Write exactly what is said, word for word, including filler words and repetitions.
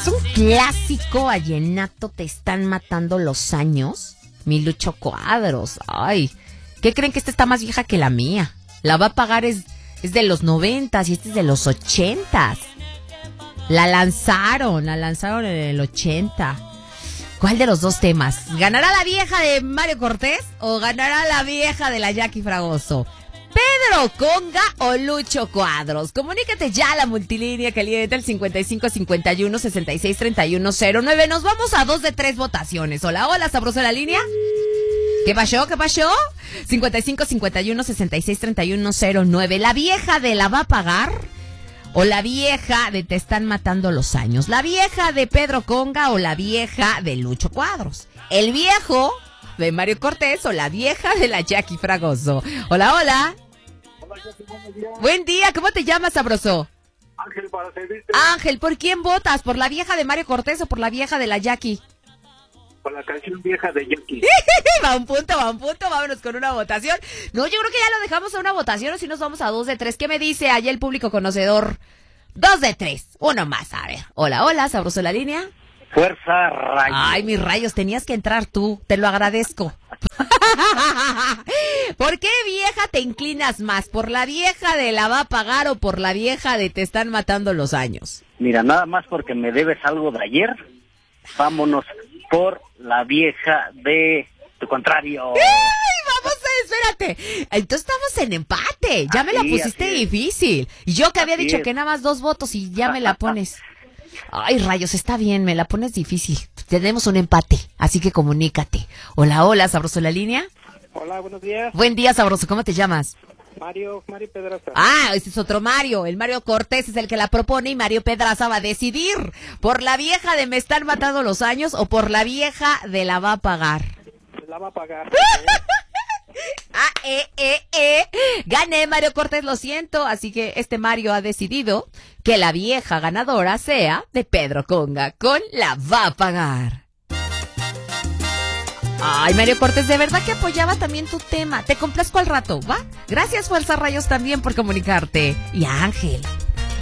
Es un clásico vallenato, te están matando los años. Mi Lucho Cuadros. Ay, ¿qué creen que esta está más vieja que la mía? La va a pagar es, es de los noventas y este es de los ochentas. La lanzaron, la lanzaron en el ochenta. ¿Cuál de los dos temas? ¿Ganará la vieja de Mario Cortés o ganará la vieja de la Jackie Fragoso? ¿Pedro Conga o Lucho Cuadros? Comunícate ya a la multilínea caliente al cincuenta y cinco cincuenta y uno sesenta y seis treinta y uno cero nueve. Nos vamos a dos de tres votaciones. Hola, hola, ¿sabroso en la línea? ¿Qué pasó? ¿Qué pasó? cincuenta y cinco cincuenta y uno sesenta y seis treinta y uno cero nueve. ¿La vieja de la va a pagar? ¿O la vieja de te están matando los años? ¿La vieja de Pedro Conga o la vieja de Lucho Cuadros? ¿El viejo de Mario Cortés o la vieja de la Jackie Fragoso? Hola, hola. Hola, Jackie, buenos días. Buen día, ¿cómo te llamas, sabroso? Ángel, para servirte. Ángel, ¿por quién votas? ¿Por la vieja de Mario Cortés o por la vieja de la Jackie? Por la canción vieja de Jackie. Va un punto, va un punto, vámonos con una votación. No, yo creo que ya lo dejamos a una votación o si nos vamos a dos de tres. ¿Qué me dice allá el público conocedor? Dos de tres, uno más, a ver. Hola, hola, sabroso en la línea. Fuerza Rayos. Ay, mis rayos, tenías que entrar tú, te lo agradezco. ¿Por qué vieja te inclinas más? ¿Por la vieja de la va a pagar o por la vieja de te están matando los años? Mira, nada más porque me debes algo de ayer, vámonos por la vieja de tu contrario. ¡Ay, vamos a, espérate! Entonces estamos en empate, ya me la Así, pusiste así es. difícil. Y yo que había Así dicho es. que nada más dos votos y ya me la pones. Ay, rayos, está bien, me la pones difícil. Tenemos un empate, así que comunícate. Hola, hola, sabroso en la línea. Hola, buenos días. Buen día, sabroso, ¿cómo te llamas? Mario, Mario Pedraza. Ah, ese es otro Mario. El Mario Cortés es el que la propone y Mario Pedraza va a decidir. ¿Por la vieja de me están matando los años o por la vieja de la va a pagar? La va a pagar. Ah, eh, eh, eh. Gané, Mario Cortés, lo siento. Así que este Mario ha decidido que la vieja ganadora sea de Pedro Conga con la va a pagar. Ay, Mario Cortés, de verdad que apoyaba también tu tema. Te complazco al rato, ¿va? Gracias, Fuerza Rayos, también por comunicarte. Y a Ángel.